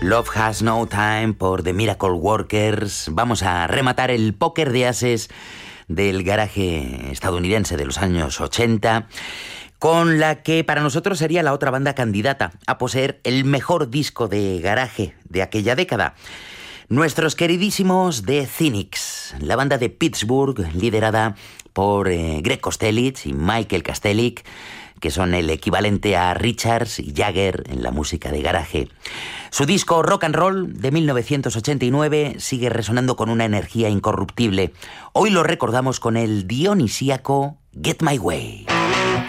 Love Has No Time por The Miracle Workers. Vamos a rematar el póker de ases del garaje estadounidense de los años 80, con la que para nosotros sería la otra banda candidata a poseer el mejor disco de garaje de aquella década. Nuestros queridísimos The Cynics, la banda de Pittsburgh liderada por Greg Kostelich y Michael Kastelic, que son el equivalente a Richards y Jagger en la música de garaje. Su disco Rock and Roll de 1989 sigue resonando con una energía incorruptible. Hoy lo recordamos con el dionisíaco Get My Way.